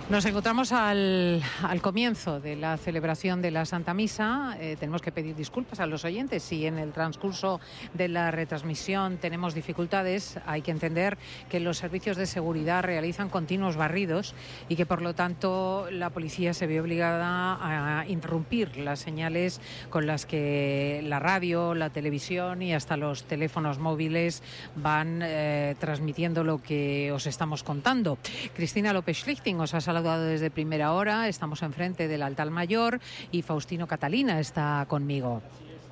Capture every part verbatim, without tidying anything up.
Nos encontramos al, al comienzo de la celebración de la Santa Misa. Eh, tenemos que pedir disculpas a los oyentes si en el transcurso de la retransmisión tenemos dificultades. Hay que entender que los servicios de seguridad realizan continuos barridos y que por lo tanto la policía se ve obligada a interrumpir las señales con las que la radio, la televisión y hasta los teléfonos móviles van eh, transmitiendo lo que os estamos contando. Cristina López-Schlichting os ha saludado desde primera hora, estamos enfrente del altar mayor y Faustino Catalina está conmigo.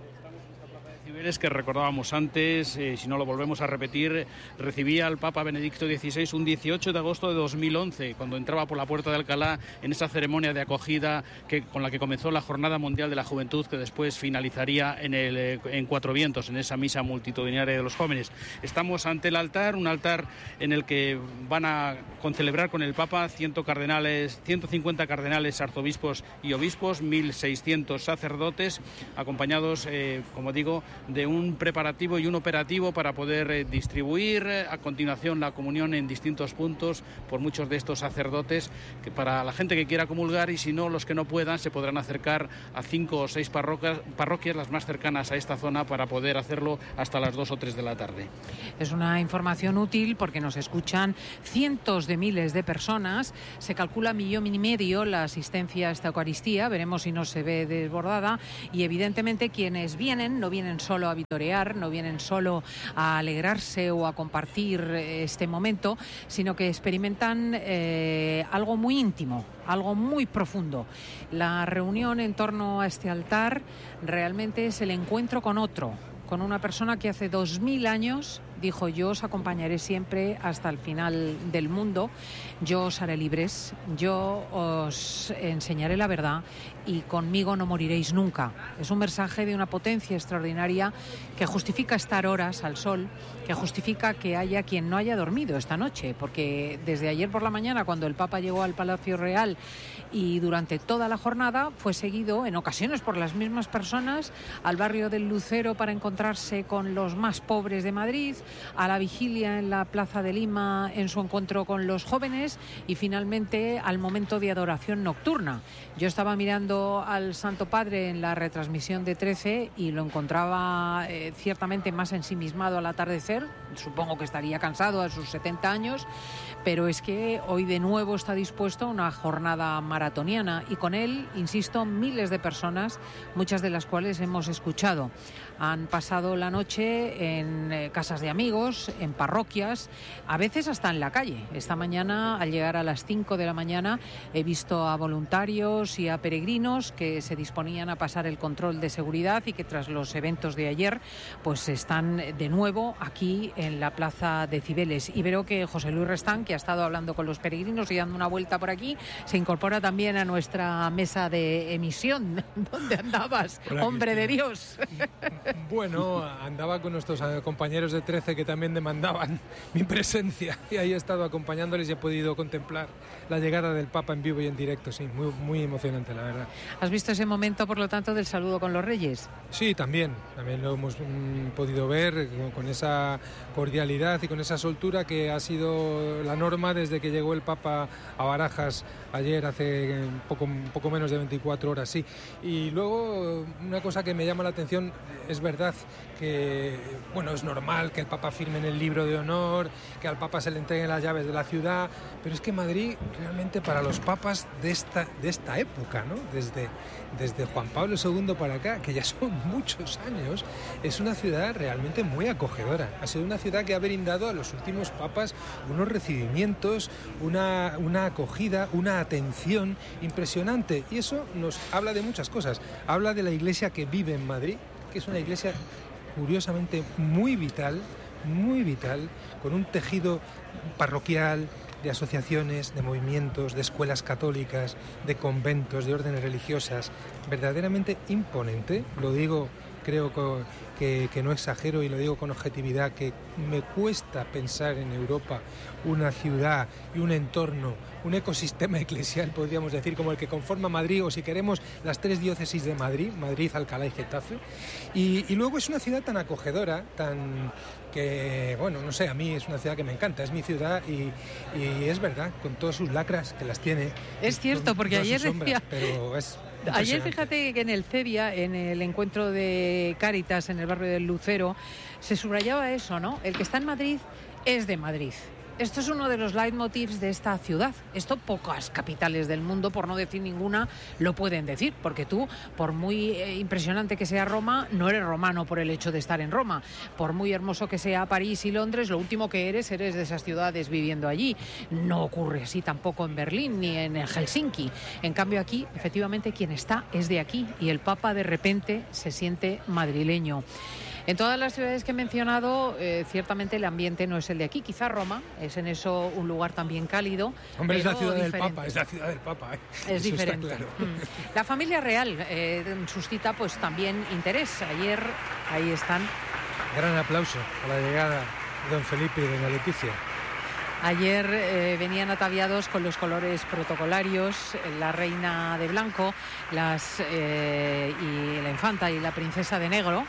Que recordábamos antes, eh, si no lo volvemos a repetir, recibía al Papa Benedicto dieciséis un dieciocho de agosto de dos mil once, cuando entraba por la Puerta de Alcalá en esa ceremonia de acogida que, con la que comenzó la Jornada Mundial de la Juventud, que después finalizaría en, el, eh, en Cuatro Vientos, en esa misa multitudinaria de los jóvenes. Estamos ante el altar, un altar en el que van a concelebrar con el Papa ciento cardenales, ciento cincuenta cardenales, arzobispos y obispos, mil seiscientos sacerdotes, acompañados, eh, como digo, de un preparativo y un operativo para poder eh, distribuir eh, a continuación la comunión en distintos puntos por muchos de estos sacerdotes, que para la gente que quiera comulgar, y si no, los que no puedan, se podrán acercar a cinco o seis parroquias, parroquias las más cercanas a esta zona para poder hacerlo hasta las dos o tres de la tarde. Es una información útil porque nos escuchan cientos de miles de personas. Se calcula millón y medio la asistencia a esta Eucaristía. Veremos si no se ve desbordada. Y evidentemente quienes vienen no vienen solo a vitorear, no vienen solo a alegrarse o a compartir este momento, sino que experimentan eh, algo muy íntimo, algo muy profundo. La reunión en torno a este altar realmente es el encuentro con otro, con una persona que hace dos mil años dijo: yo os acompañaré siempre hasta el final del mundo, yo os haré libres, yo os enseñaré la verdad y conmigo no moriréis nunca. Es un mensaje de una potencia extraordinaria que justifica estar horas al sol, que justifica que haya quien no haya dormido esta noche, porque desde ayer por la mañana, cuando el Papa llegó al Palacio Real, y durante toda la jornada fue seguido en ocasiones por las mismas personas al barrio del Lucero para encontrarse con los más pobres de Madrid, a la vigilia en la Plaza de Lima en su encuentro con los jóvenes y finalmente al momento de adoración nocturna. Yo estaba mirando al Santo Padre en la retransmisión de trece y lo encontraba eh, ciertamente más ensimismado al atardecer. Supongo que estaría cansado a sus setenta años, pero es que hoy de nuevo está dispuesto a una jornada maratoniana y con él, insisto, miles de personas, muchas de las cuales hemos escuchado. Han pasado la noche en eh, casas de amigos, en parroquias, a veces hasta en la calle. Esta mañana, al llegar a las cinco de la mañana, he visto a voluntarios y a peregrinos que se disponían a pasar el control de seguridad y que tras los eventos de ayer, pues están de nuevo aquí en la Plaza de Cibeles. Y veo que José Luis Restán, que ha estado hablando con los peregrinos y dando una vuelta por aquí, se incorpora también a nuestra mesa de emisión. ¿Dónde andabas, Hola, hombre Cristina. De Dios? Bueno, andaba con nuestros compañeros de trece que también demandaban mi presencia y ahí he estado acompañándoles y he podido contemplar la llegada del Papa en vivo y en directo. Sí, muy, muy emocionante, la verdad. ¿Has visto ese momento, por lo tanto, del saludo con los reyes? Sí, también. También lo hemos mm, podido ver con, con esa cordialidad y con esa soltura que ha sido la norma desde que llegó el Papa a Barajas ayer, hace un poco, un poco menos de veinticuatro horas, sí. Y luego, una cosa que me llama la atención, es verdad que, bueno, es normal que el Papa firme en el libro de honor, que al Papa se le entreguen las llaves de la ciudad, pero es que Madrid, realmente para los papas de esta, de esta época, ¿no? Desde, desde Juan Pablo segundo para acá, que ya son muchos años, es una ciudad realmente muy acogedora. Ha sido una ciudad que ha brindado a los últimos papas unos recibimientos, una, una acogida, una atención impresionante. Y eso nos habla de muchas cosas. Habla de la iglesia que vive en Madrid, que es una iglesia curiosamente muy vital, muy vital, con un tejido parroquial, de asociaciones, de movimientos, de escuelas católicas, de conventos, de órdenes religiosas, verdaderamente imponente. Lo digo, creo que, que no exagero y lo digo con objetividad, que me cuesta pensar en Europa una ciudad y un entorno, un ecosistema eclesial, podríamos decir, como el que conforma Madrid, o si queremos, las tres diócesis de Madrid, Madrid, Alcalá y Getafe. Y, y luego es una ciudad tan acogedora, tan, que, bueno, no sé, a mí es una ciudad que me encanta, es mi ciudad y, y es verdad, con todas sus lacras que las tiene. Es cierto, porque ayer sombras, decía... Pero es ayer fíjate que en el CEDIA, en el encuentro de Cáritas en el barrio del Lucero, se subrayaba eso, ¿no? El que está en Madrid es de Madrid. Esto es uno de los leitmotivs de esta ciudad. Esto pocas capitales del mundo, por no decir ninguna, lo pueden decir. Porque tú, por muy eh, impresionante que sea Roma, no eres romano por el hecho de estar en Roma. Por muy hermoso que sea París y Londres, lo último que eres, eres de esas ciudades viviendo allí. No ocurre así tampoco en Berlín ni en Helsinki. En cambio aquí, efectivamente, quien está es de aquí. Y el Papa de repente se siente madrileño. En todas las ciudades que he mencionado, eh, ciertamente el ambiente no es el de aquí. Quizá Roma es en eso un lugar también cálido. Hombre, es la ciudad diferente. del Papa, es la ciudad del Papa. ¿eh? Es eso diferente. Está claro. Mm. La familia real eh, suscita pues también interés. Ayer, ahí están. Gran aplauso a la llegada de don Felipe y doña Leticia. Ayer eh, venían ataviados con los colores protocolarios, la reina de blanco, las eh, y la infanta y la princesa de negro.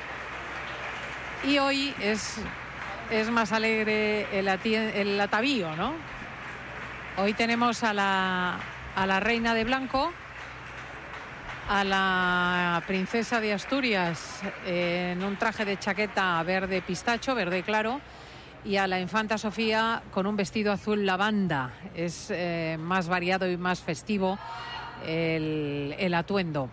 Y hoy es, es más alegre el, el atavío, ¿no? Hoy tenemos a la, a la reina de blanco, a la princesa de Asturias en un traje de chaqueta verde pistacho, verde claro, y a la infanta Sofía con un vestido azul lavanda. Es eh, más variado y más festivo el, el atuendo.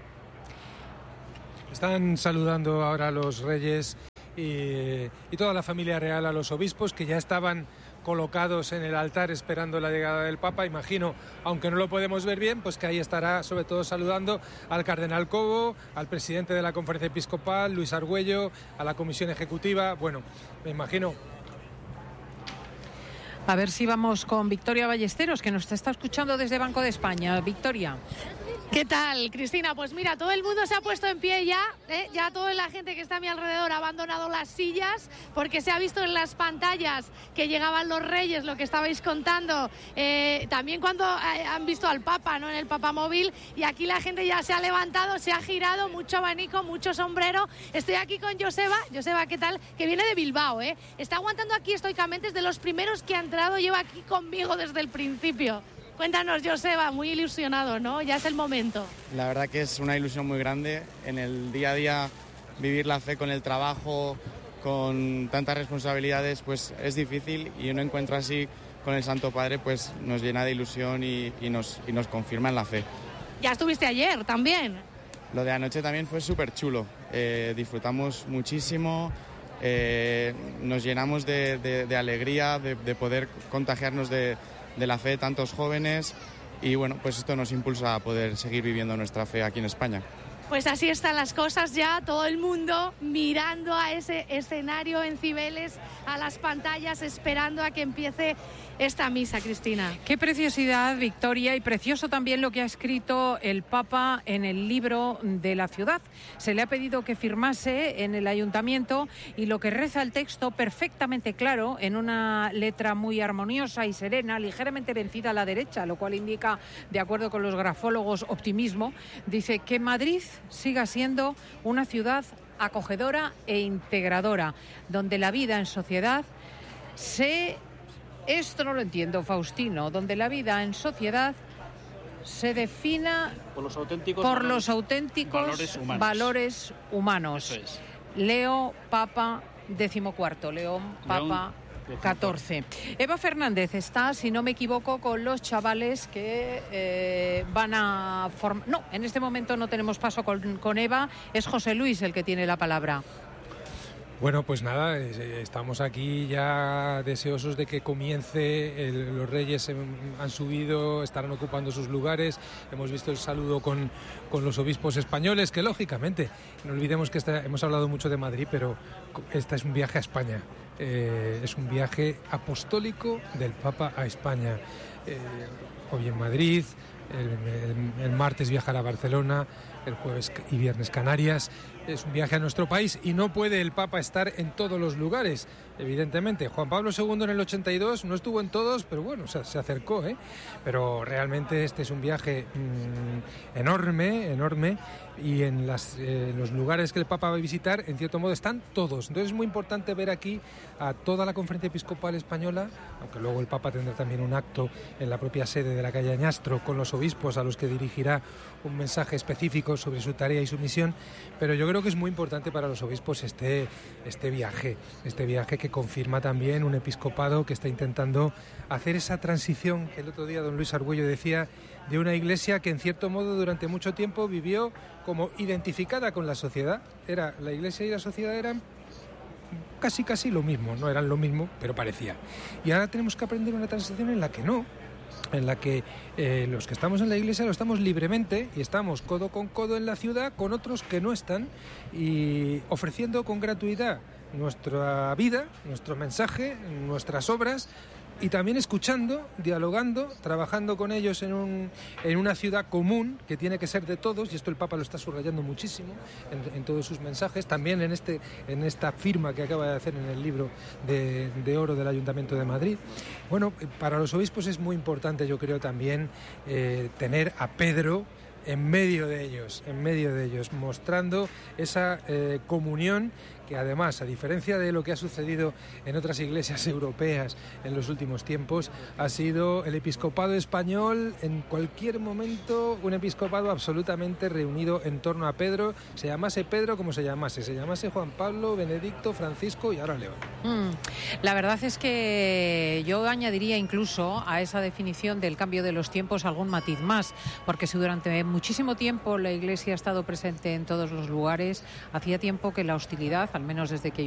Están saludando ahora a los reyes y, y toda la familia real, a los obispos que ya estaban colocados en el altar esperando la llegada del Papa. Imagino, aunque no lo podemos ver bien, pues que ahí estará sobre todo saludando al cardenal Cobo, al presidente de la Conferencia Episcopal, Luis Argüello, a la Comisión Ejecutiva. Bueno, me imagino. A ver si vamos con Victoria Ballesteros, que nos está escuchando desde Banco de España. Victoria. ¿Qué tal, Cristina? Pues mira, todo el mundo se ha puesto en pie ya, ¿eh? Ya toda la gente que está a mi alrededor ha abandonado las sillas porque se ha visto en las pantallas que llegaban los reyes, lo que estabais contando, eh, también cuando eh, han visto al Papa, ¿no? En el Papamóvil, y aquí la gente ya se ha levantado, se ha girado, mucho abanico, mucho sombrero. Estoy aquí con Joseba, Joseba, ¿qué tal? Que viene de Bilbao, ¿eh? Está aguantando aquí estoicamente, es de los primeros que ha entrado, lleva aquí conmigo desde el principio. Cuéntanos, Joseba, muy ilusionado, ¿no? Ya es el momento. La verdad que es una ilusión muy grande. En el día a día vivir la fe con el trabajo, con tantas responsabilidades, pues es difícil, y un encuentro así con el Santo Padre pues nos llena de ilusión y, y, nos, y nos confirma en la fe. Ya estuviste ayer también. Lo de anoche también fue súper chulo. Eh, disfrutamos muchísimo, eh, nos llenamos de, de, de alegría, de, de poder contagiarnos de... de la fe de tantos jóvenes, y bueno, pues esto nos impulsa a poder seguir viviendo nuestra fe aquí en España. Pues así están las cosas ya, todo el mundo mirando a ese escenario en Cibeles, a las pantallas, esperando a que empiece esta misa, Cristina. Qué preciosidad, Victoria, y precioso también lo que ha escrito el Papa en el libro de la ciudad. Se le ha pedido que firmase en el ayuntamiento, y lo que reza el texto, perfectamente claro, en una letra muy armoniosa y serena, ligeramente vencida a la derecha, lo cual indica, de acuerdo con los grafólogos, optimismo, dice que Madrid siga siendo una ciudad acogedora e integradora, donde la vida en sociedad se... Esto no lo entiendo, Faustino, donde la vida en sociedad se defina por los auténticos, por valores, los auténticos valores humanos. Valores humanos. Eso es. Leo Papa decimocuarto, León Papa catorce. Eva Fernández está, si no me equivoco, con los chavales que eh, van a formar... No, en este momento no tenemos paso con, con Eva, es José Luis el que tiene la palabra. Bueno, pues nada, estamos aquí ya deseosos de que comience. El, los reyes han subido, estarán ocupando sus lugares. Hemos visto el saludo con, con los obispos españoles, que lógicamente, no olvidemos que esta, hemos hablado mucho de Madrid, pero este es un viaje a España. Eh, es un viaje apostólico del Papa a España. Eh, hoy en Madrid, el, el, el martes viajará a Barcelona, el jueves y viernes Canarias. Es un viaje a nuestro país, y no puede el Papa estar en todos los lugares, evidentemente. Juan Pablo segundo en el ochenta y dos no estuvo en todos, pero bueno, o sea, se acercó, ¿eh? Pero realmente este es un viaje mmm, enorme, enorme, y en, las, eh, en los lugares que el Papa va a visitar, en cierto modo, están todos. Entonces es muy importante ver aquí a toda la Conferencia Episcopal Española, aunque luego el Papa tendrá también un acto en la propia sede de la calle Añastro con los obispos a los que dirigirá un mensaje específico sobre su tarea y su misión, pero yo creo que es muy importante para los obispos este, este viaje, este viaje que confirma también un episcopado que está intentando hacer esa transición que el otro día don Luis Argüello decía, de una iglesia que en cierto modo durante mucho tiempo vivió como identificada con la sociedad. Era la iglesia y la sociedad eran casi casi lo mismo, no eran lo mismo, pero parecía. Y ahora tenemos que aprender una transición en la que no, en la que eh, los que estamos en la iglesia lo estamos libremente y estamos codo con codo en la ciudad con otros que no están, y ofreciendo con gratuidad nuestra vida, nuestro mensaje, nuestras obras, y también escuchando, dialogando, trabajando con ellos en, un, en una ciudad común que tiene que ser de todos, y esto el Papa lo está subrayando muchísimo en, en todos sus mensajes, también en, este, en esta firma que acaba de hacer en el libro de, de oro del Ayuntamiento de Madrid. Bueno, para los obispos es muy importante, yo creo también, eh, tener a Pedro en medio de ellos, en medio de ellos, mostrando esa eh, comunión que además, a diferencia de lo que ha sucedido en otras iglesias europeas en los últimos tiempos, ha sido el episcopado español en cualquier momento un episcopado absolutamente reunido en torno a Pedro, se llamase Pedro como se llamase, se llamase Juan Pablo, Benedicto, Francisco y ahora León. Mm, la verdad es que yo añadiría incluso a esa definición del cambio de los tiempos algún matiz más, porque si durante muchísimo tiempo la Iglesia ha estado presente en todos los lugares, hacía tiempo que la hostilidad, al menos desde que